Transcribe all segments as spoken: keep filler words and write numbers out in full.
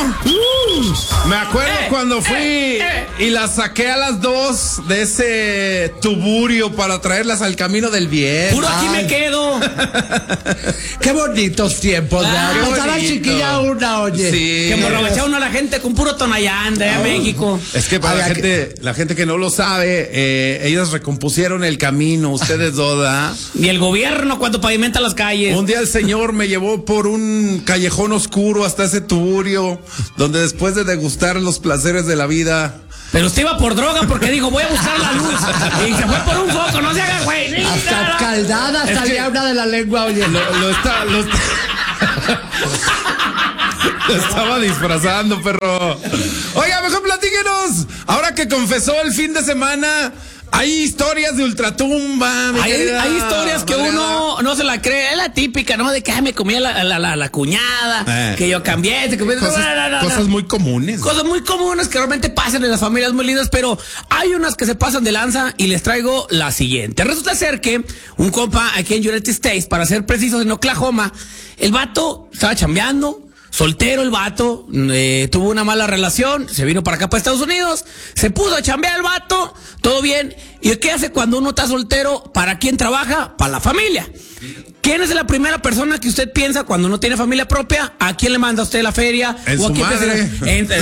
Me acuerdo eh, cuando fui eh, eh. y las saqué a las dos de ese tuburio para traerlas al camino del bien. Puro aquí Ay. me quedo. Qué bonitos tiempos. Ah, qué la chiquilla una, oye. Sí. Que emborrachaba uno a la gente con puro Tonayán de oh. México. Es que para Ay, la gente, que... la gente que no lo sabe, eh, ellas recompusieron el camino, ustedes dos, ¿ah? Y el gobierno cuando pavimenta las calles. Un día el señor me llevó por un callejón oscuro hasta ese tuburio, donde después de degustar los placeres de la vida. Pero usted iba por droga porque dijo, voy a buscar la luz. Y se fue por un foco, no se haga güey. Hasta caldada es salía que... una de la lengua, oye. Lo, lo está, lo está... lo estaba disfrazando, perro. Oiga, mejor platíquenos. Ahora que confesó el fin de semana, hay historias de ultratumba. Hay, hay historias que madreada. uno no se la cree. Es la típica, ¿no? De que ay, me comía la, la, la, la cuñada, eh. que yo cambié. Que cosas, no, no, no, cosas muy comunes. Cosas muy comunes que realmente pasan en las familias muy lindas, pero hay unas que se pasan de lanza y les traigo la siguiente. Resulta ser que un compa aquí en United States, para ser precisos en Oklahoma, el vato estaba chambeando. Soltero el vato, eh, tuvo una mala relación, se vino para acá para Estados Unidos, se puso a chambear el vato, todo bien. ¿Y qué hace cuando uno está soltero? ¿Para quién trabaja? Para la familia. ¿Quién es la primera persona que usted piensa cuando no tiene familia propia? ¿A quién le manda usted la feria? En ¿O su a quién madre. Te... En...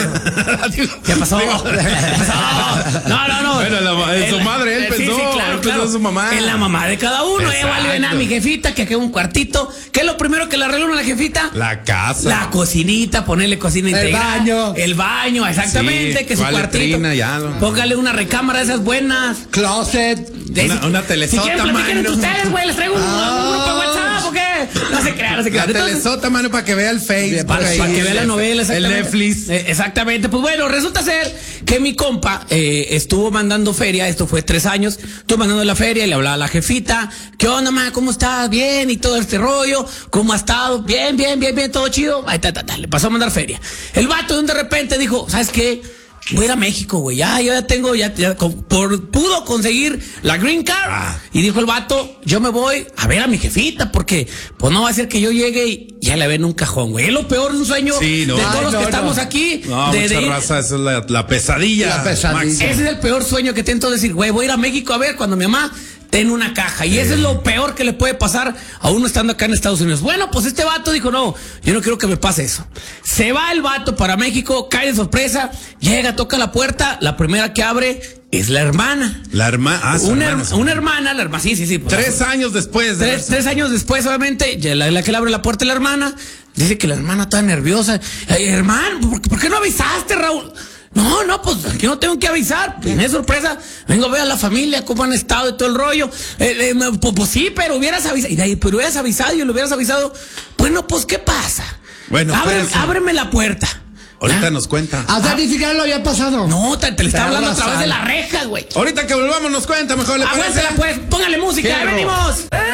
¿Qué pasó? ¿Qué pasó? No, no, no. Bueno, la, en, en su madre, él eh, pensó, sí, sí, claro, él claro. pensó en su mamá. En la mamá de cada uno. Eh, vale, ven a mi jefita que queda un cuartito. ¿Qué es lo primero que le arregla a la jefita? La casa. La cocinita, ponerle cocina el integral. El baño. El baño, exactamente, sí, que su cuartito. Letrina, ya, no. Póngale una recámara de esas buenas. Closet. De una, una telesota, si quieren, platiquen entre ustedes, güey. Les traigo un, ah. un grupo de WhatsApp, ¿o qué? No se crean, no se crean. La Entonces, telesota, mano, para que vea el Facebook. Para, para que vea la novela, el Netflix. Eh, exactamente. Pues bueno, resulta ser que mi compa eh, estuvo mandando feria, esto fue tres años, estuvo mandando la feria y le hablaba a la jefita. ¿Qué onda, ma? ¿Cómo estás? Bien, y todo este rollo. ¿Cómo ha estado? Bien, bien, bien, bien, todo chido. Ahí ta, ta, ta, le pasó a mandar feria. El vato de repente dijo, ¿sabes qué? Voy a ir a México, güey. Ya, yo ya tengo, ya, ya por, pudo conseguir la green card. Ah. Y dijo el vato, yo me voy a ver a mi jefita, porque pues no va a ser que yo llegue y ya la ven en un cajón, güey. Es lo peor de un sueño sí, no. de todos Ay, los no, que no. estamos aquí. No, de, mucha de raza, esa es la, la pesadilla. La pesadilla. Ese es el peor sueño que tengo, decir, güey, voy a ir a México a ver cuando mi mamá en una caja. Y sí. Eso es lo peor que le puede pasar a uno estando acá en Estados Unidos. Bueno, pues este vato dijo, no, yo no quiero que me pase eso. Se va el vato para México, cae de sorpresa, llega, toca la puerta, la primera que abre es la hermana. La hermana, ah, una, hermana, her una hermana, la hermana, sí, sí, sí. Pues, tres años después. De tres, tres años después, obviamente, la, la que le abre la puerta es la hermana. Dice que la hermana está nerviosa. Ay, hermano, ¿por, ¿por qué no avisaste, Raúl? No, no, pues aquí no tengo que avisar. Tiene sorpresa. Vengo a ver a la familia, cómo han estado y todo el rollo. Eh, eh, pues, pues sí, pero hubieras avisado. Y de ahí, pero hubieras avisado y lo hubieras avisado. Bueno, pues, ¿qué pasa? Bueno, Ábreme, pues, ábreme la puerta. Ahorita ¿Ah? nos cuenta. Hasta ah. ni siquiera lo había pasado. No, te, te le está hablando a través de la reja, güey. Ahorita que volvamos nos cuenta, mejor le parece. Aguántela, pues, póngale música, ahí venimos.